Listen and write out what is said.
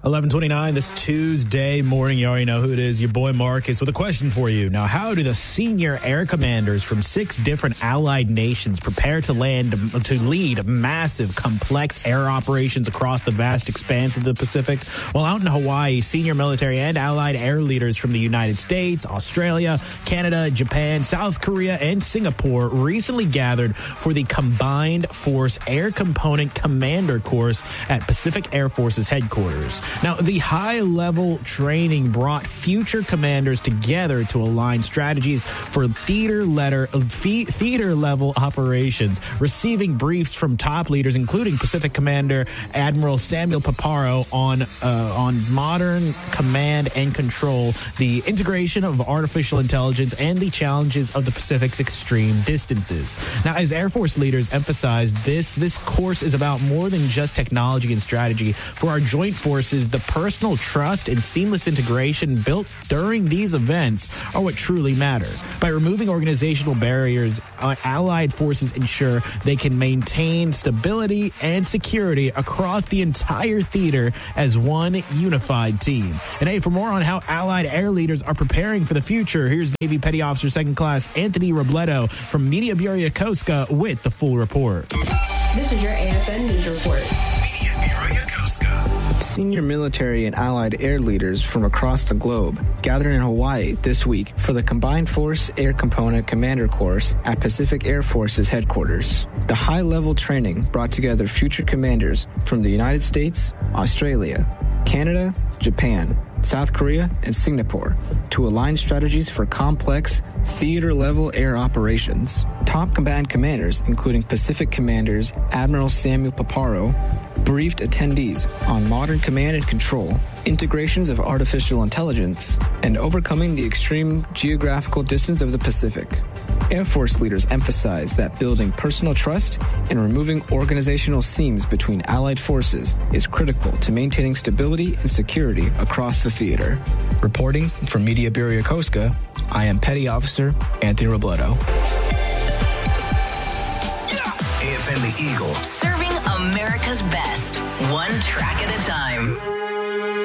11:29 this Tuesday morning. You already know who it is. Your boy Marcus with a question for you. Now, how do the senior air commanders from 6 different allied nations prepare to lead massive, complex air operations across the vast expanse of the Pacific? Well, out in Hawaii, senior military and allied air leaders from the United States, Australia, Canada, Japan, South Korea, and Singapore recently gathered for the Combined Force Air Component Commander course at Pacific Air Force's headquarters. Now, the high-level training brought future commanders together to align strategies for theater-level operations, receiving briefs from top leaders, including Pacific Commander Admiral Samuel Paparo on modern command and control, the integration of artificial intelligence, and the challenges of the Pacific's extreme distances. Now, as Air Force leaders emphasized, this course is about more than just technology and strategy. For our joint forces, the personal trust and seamless integration built during these events are what truly matter. By removing organizational barriers, allied forces ensure they can maintain stability and security across the entire theater as one unified team. And hey, for more on how allied air leaders are preparing for the future, here's Navy Petty Officer 2nd Class Anthony Robledo from Media Bureau Yokosuka with the full report. This is your AFN News Report. Senior military and allied air leaders from across the globe gathered in Hawaii this week for the Combined Force Air Component Commander course at Pacific Air Force's headquarters. The high-level training brought together future commanders from the United States, Australia, Canada, Japan, South Korea, and Singapore to align strategies for complex theater-level air operations. Top combatant commanders, including Pacific Commanders Admiral Samuel Paparo, briefed attendees on modern command and control, integrations of artificial intelligence, and overcoming the extreme geographical distance of the Pacific. Air Force leaders emphasized that building personal trust and removing organizational seams between allied forces is critical to maintaining stability and security across the theater. Reporting from Media Bureau Yokosuka, I am Petty Officer Anthony Robledo. AFN The Eagle. Serving America's best, one track at a time.